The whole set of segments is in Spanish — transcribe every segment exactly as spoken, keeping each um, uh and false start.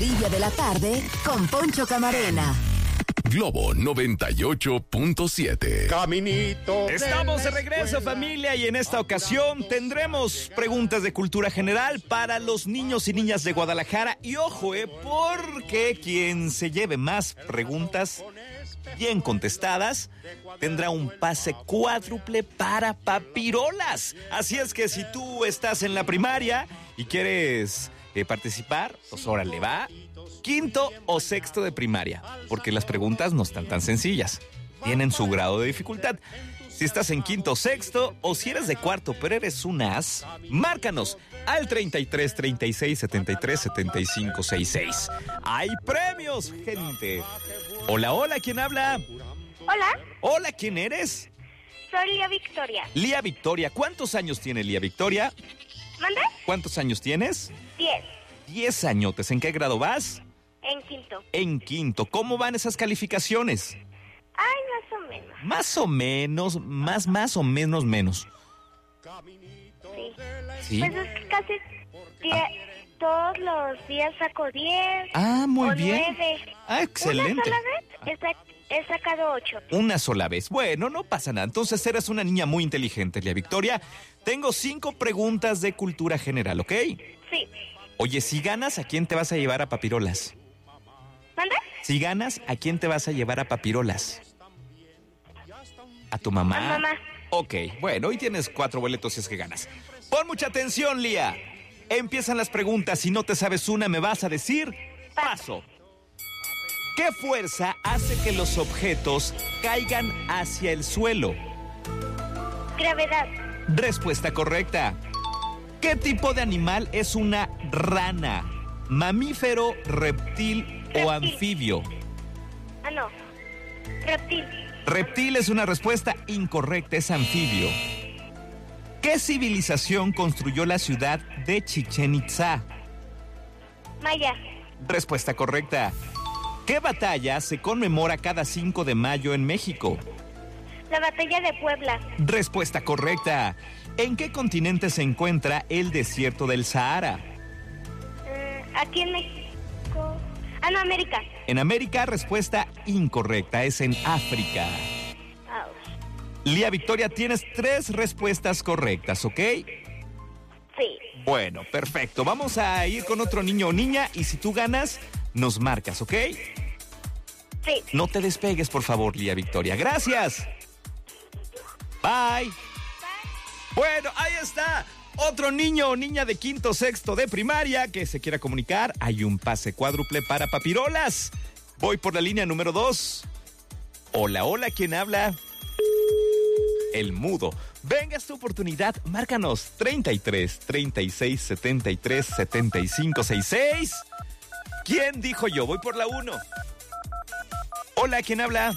trivia de la tarde con Poncho Camarena. Globo noventa y ocho punto siete. Caminito. Estamos de regreso, familia, y en esta ocasión tendremos preguntas de cultura general para los niños y niñas de Guadalajara. Y ojo, eh, porque quien se lleve más preguntas bien contestadas tendrá un pase cuádruple para Papirolas. Así es que si tú estás en la primaria y quieres eh, participar, pues órale, va. Quinto o sexto de primaria, porque las preguntas no están tan sencillas. Tienen su grado de dificultad. Si estás en quinto o sexto, o si eres de cuarto pero eres un as, márcanos al treinta y tres, treinta y seis, setenta y tres, setenta y cinco, sesenta y seis. ¡Hay premios, gente! Hola, hola, ¿quién habla? Hola, Hola, ¿quién eres? soy Lía Victoria. Lía Victoria. ¿Cuántos años tiene Lía Victoria? ¿Manda? ¿Cuántos años tienes? Diez. Diez añotes. ¿En qué grado vas? En quinto. En quinto. ¿Cómo van esas calificaciones? Ay, más o menos. Más o menos, más, más o menos, menos. Sí. ¿Sí? Pues es que casi die- todos los días saco diez. Ah, muy o bien. nueve. Ah, excelente. Una sola vez he, sac- he sacado ocho. Una sola vez. Bueno, no pasa nada. Entonces eres una niña muy inteligente, Lía Victoria. Tengo cinco preguntas de cultura general, ¿ok? Sí. Oye, si ganas, ¿a quién te vas a llevar a Papirolas? ¿Manda? Si ganas, ¿a quién te vas a llevar a Papirolas? ¿A tu mamá? A mamá. Ok, bueno, hoy tienes cuatro boletos si es que ganas. Pon mucha atención, Lía. Empiezan las preguntas. Si no te sabes una, me vas a decir paso. ¿Qué fuerza hace que los objetos caigan hacia el suelo? Gravedad. Respuesta correcta. ¿Qué tipo de animal es una rana? ¿Mamífero, reptil o Reptil. anfibio? Ah, no. Reptil. Reptil es una respuesta incorrecta, es anfibio. ¿Qué civilización construyó la ciudad de Chichén Itzá? Maya. Respuesta correcta. ¿Qué batalla se conmemora cada cinco de mayo en México? La batalla de Puebla. Respuesta correcta. ¿En qué continente se encuentra el desierto del Sahara? Mm, aquí en México. Ah, no, América. En América, respuesta incorrecta, es en África. Ouch. Lía Victoria, tienes tres respuestas correctas, ¿ok? Sí. Bueno, perfecto. Vamos a ir con otro niño o niña y si tú ganas, nos marcas, ¿ok? Sí. No te despegues, por favor, Lía Victoria. Gracias. Bye. Bueno, ahí está. Otro niño o niña de quinto sexto de primaria que se quiera comunicar. Hay un pase cuádruple para Papirolas. Voy por la línea número dos. Hola, hola, ¿quién habla? El mudo. Venga, es tu oportunidad. Márcanos treinta y tres, treinta y seis, setenta y tres, setenta y cinco, sesenta y seis. ¿Quién dijo yo? Voy por la uno. Hola, ¿quién habla?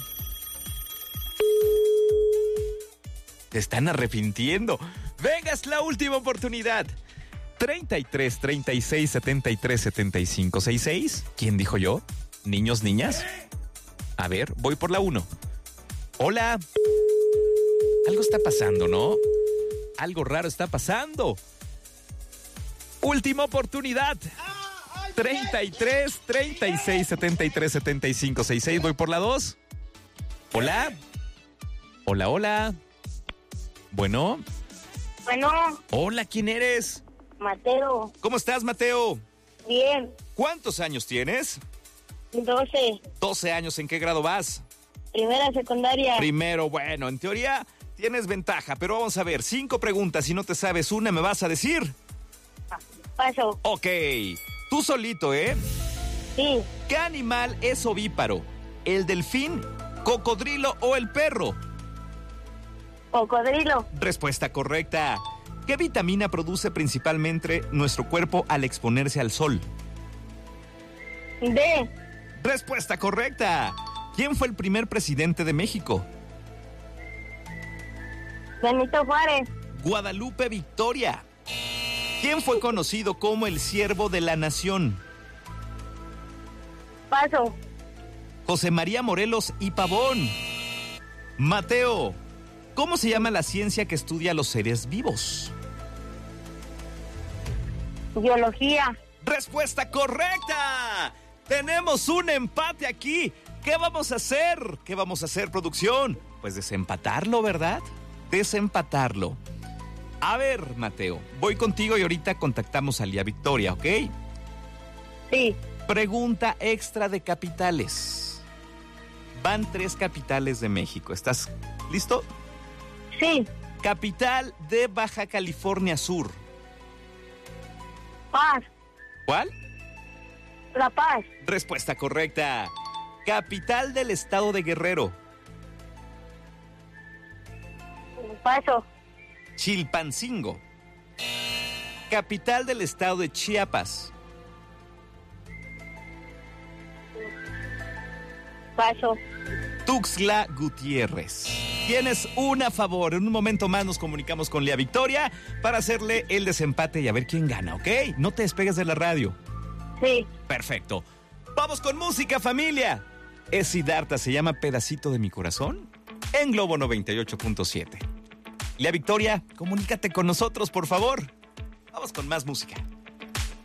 Te están arrepintiendo. Venga, es la última oportunidad. treinta y tres, treinta y seis, setenta y tres, setenta y cinco, sesenta y seis. ¿Quién dijo yo? ¿Niños, niñas? A ver, voy por la uno. Hola. Algo está pasando, ¿no? Algo raro está pasando. Última oportunidad. treinta y tres, treinta y seis, setenta y tres, setenta y cinco, sesenta y seis. Voy por la dos. Hola. Hola, hola. Bueno. Bueno, Hola, ¿quién eres? Mateo. ¿Cómo estás, Mateo? Bien. ¿Cuántos años tienes? doce. doce años. ¿En qué grado vas? Primera secundaria. Primero, bueno, en teoría tienes ventaja, pero vamos a ver. Cinco preguntas. Si no te sabes una, ¿me vas a decir? Paso. Ok. Tú solito, ¿eh? Sí. ¿Qué animal es ovíparo? ¿El delfín, cocodrilo o el perro? Cocodrilo. Respuesta correcta. ¿Qué vitamina produce principalmente nuestro cuerpo al exponerse al sol? D. Respuesta correcta. ¿Quién fue el primer presidente de México? Benito Juárez. Guadalupe Victoria. ¿Quién fue conocido como el siervo de la nación? Paso. José María Morelos y Pavón. Mateo, ¿cómo se llama la ciencia que estudia a los seres vivos? Biología. Respuesta correcta. Tenemos un empate aquí. ¿Qué vamos a hacer? ¿Qué vamos a hacer, producción? Pues desempatarlo, ¿verdad? Desempatarlo. A ver, Mateo, voy contigo y ahorita contactamos a Lía Victoria, ¿ok? Sí. Pregunta extra de capitales. Van tres capitales de México. ¿Estás listo? Sí. Capital de Baja California Sur. Paz. ¿Cuál? La Paz. Respuesta correcta. Capital del estado de Guerrero. Paso. Chilpancingo. Capital del estado de Chiapas. Paso. Tuxtla Gutiérrez. Tienes un a favor. En un momento más nos comunicamos con Lía Victoria para hacerle el desempate y a ver quién gana, ¿ok? No te despegues de la radio. Sí. Perfecto. Vamos con música, familia. Es Siddhartha, se llama Pedacito de mi Corazón en Globo noventa y ocho punto siete. Lía Victoria, comunícate con nosotros, por favor. Vamos con más música.